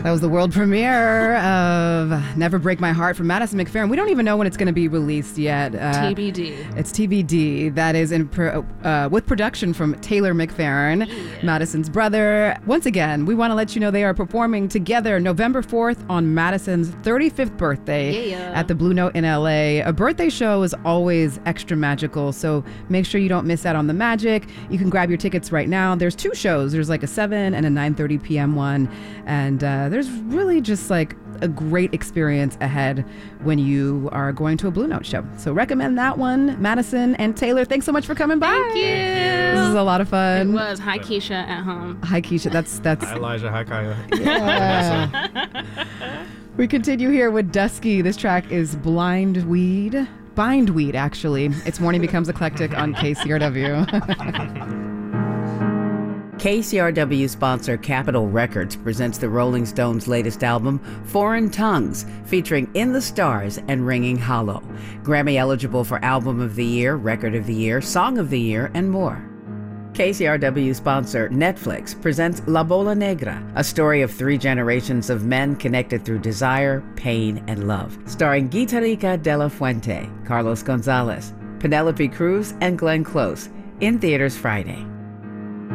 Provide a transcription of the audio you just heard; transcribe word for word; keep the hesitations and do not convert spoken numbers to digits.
That was the world premiere of Never Break My Heart from Madison McFerrin. We don't even know when it's going to be released yet. Uh, T B D. It's T B D. That is in pro, uh, with production from Taylor McFerrin, yeah. Madison's brother. Once again, we want to let you know they are performing together November fourth on Madison's thirty-fifth birthday yeah. at the Blue Note in L A. A birthday show is always extra magical, so make sure you don't miss out on the magic. You can grab your tickets right now. There's two shows. There's like a seven and a nine thirty p.m. one, and uh, there's really just like a great experience ahead when you are going to a Blue Note show. So recommend that one. Madison and Taylor, thanks so much for coming by. Thank you. This is a lot of fun. It was. Hi, Keisha at home. Hi, Keisha. That's that's. Hi, Elijah. Hi, Kaya. Yeah. We continue here with Dusky. This track is Blind Weed. Bindweed, actually. It's Morning Becomes Eclectic on K C R W. K C R W sponsor Capitol Records presents the Rolling Stones' latest album, Foreign Tongues, featuring In the Stars and Ringing Hollow. Grammy eligible for Album of the Year, Record of the Year, Song of the Year, and more. K C R W sponsor Netflix presents La Bola Negra, a story of three generations of men connected through desire, pain, and love. Starring Guitarrica de la Fuente, Carlos Gonzalez, Penelope Cruz, and Glenn Close. In theaters Friday.